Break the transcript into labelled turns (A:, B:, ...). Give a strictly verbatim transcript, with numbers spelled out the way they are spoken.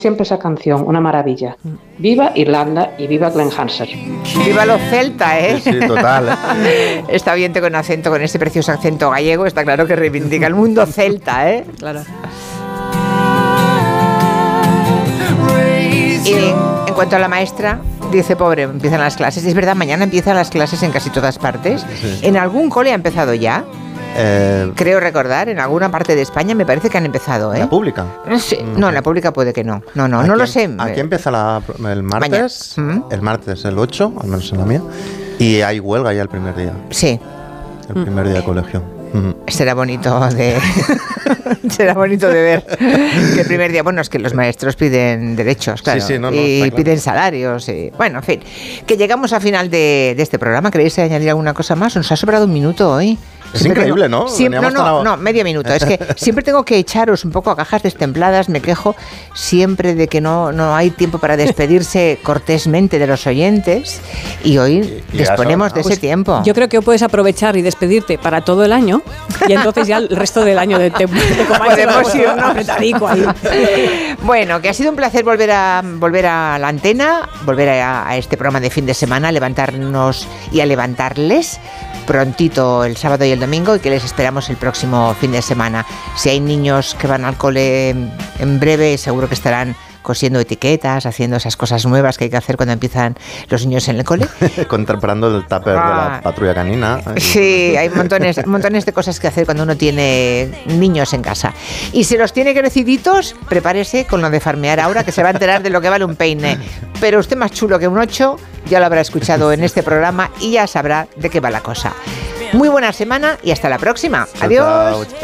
A: Siempre esa canción, una maravilla. Viva Irlanda y viva Glen Hansard.
B: Viva los celtas, ¿eh?
C: Sí, sí, total.
B: Está bien con acento, con ese precioso acento gallego, está claro que reivindica el mundo celta, ¿eh?
D: Claro.
B: Y en, en cuanto a la maestra, dice, pobre, empiezan las clases. Es verdad, mañana empiezan las clases en casi todas partes.
C: Sí.
B: ¿En algún cole ha empezado ya?
C: Eh,
B: Creo recordar, en alguna parte de España me parece que han empezado, ¿eh?
C: ¿La pública?
B: No sé,
C: Mm,
B: no,
C: sí.
B: en la pública puede que no. No, no,
C: Aquí
B: no lo
C: em-
B: sé.
C: Aquí empieza la, el martes,
B: Mañana.
C: el martes el ocho, al menos en la mía, y hay huelga ya el primer día,
B: Sí,
C: el primer día de colegio. Ujú.
B: será bonito de será bonito de ver que el primer día, bueno, es que los maestros piden derechos, claro,
C: Sí, sí, no, no,
B: y
C: está claro.
B: piden salarios, y bueno, en fin, que llegamos al final de, de este programa. ¿Queréis añadir alguna cosa más? Nos ha sobrado un minuto hoy.
C: Es
B: Siempre
C: increíble,
B: tengo-
C: ¿no?
B: Siempre, no,
C: Veníamos
B: no,
C: tan a-
B: no, medio minuto. Es que siempre tengo que echaros un poco a cajas destempladas. Me quejo siempre de que no, no hay tiempo para despedirse cortésmente de los oyentes. Y hoy
C: Y- y ya
B: disponemos
C: son,
B: de
C: ¿no?
B: ese tiempo.
D: Yo creo que puedes aprovechar y despedirte para todo el año y entonces ya el resto del año de te, te comáis
B: Podemos
D: el
B: irnos.
D: apretadico ahí.
B: Bueno, que ha sido un placer volver a volver a la antena, volver a, a este programa de fin de semana, levantarnos y a levantarles prontito el sábado y el domingo, y que les esperamos el próximo fin de semana. Si hay niños que van al cole en breve, seguro que estarán cosiendo etiquetas, haciendo esas cosas nuevas que hay que hacer cuando empiezan los niños en el cole.
C: Contraprando el tupper
B: Ah.
C: de la patrulla canina.
B: Sí, hay montones, montones de cosas que hacer cuando uno tiene niños en casa. Y si los tiene creciditos, prepárese con lo de farmear ahora, que se va a enterar de lo que vale un peine. Pero usted, más chulo que un ocho, ya lo habrá escuchado en este programa y ya sabrá de qué va la cosa. Muy buena semana y hasta la próxima.
C: Chao,
B: Adiós.
C: chao.